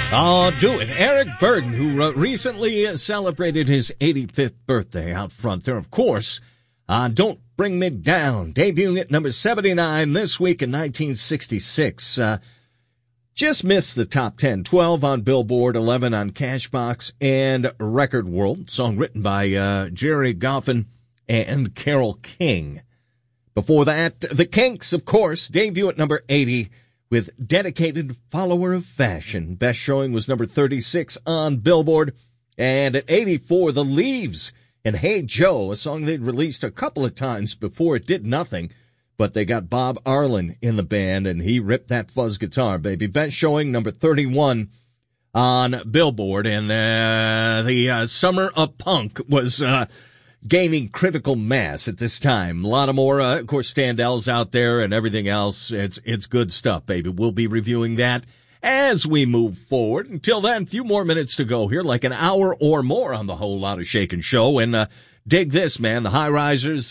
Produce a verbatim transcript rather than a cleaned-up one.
Oh, do it. Eric Burdon, who uh, recently celebrated his eighty-fifth birthday out front there, of course, on Don't Bring Me Down, debuting at number seventy-nine this week in nineteen sixty-six. Uh, just missed the top ten, twelve on Billboard, eleven on Cashbox and Record World. Song written by uh, Jerry Goffin and Carole King. Before that, The Kinks, of course, debut at number eighty. With Dedicated Follower of Fashion. Best showing was number thirty-six on Billboard. And at eighty-four, The Leaves and Hey Joe, a song they'd released a couple of times before it did nothing. But they got Bob Arlen in the band, and he ripped that fuzz guitar, baby. Best showing, number thirty-one on Billboard. And uh, the uh, Summer of Punk was uh, gaining critical mass at this time. A lot of more, uh, of course, standells out there and everything else. It's it's good stuff, baby. We'll be reviewing that as we move forward. Until then, a few more minutes to go here, like an hour or more on the Whole Lotta Shakin' Show. And uh, dig this, man, the High Risers.